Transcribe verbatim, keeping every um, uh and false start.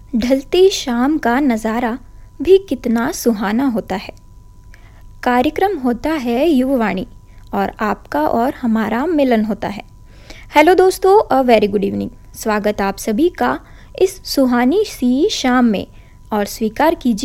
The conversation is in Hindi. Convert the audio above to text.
ढलती शाम का नज़ारा भी कितना सुहाना होता है। कार्यक्रम होता है युववाणी और आपका और हमारा मिलन होता है। हेलो दोस्तों, अ वेरी गुड इवनिंग। स्वागत आप सभी का इस सुहानी सी शाम में और स्वीकार कीजिए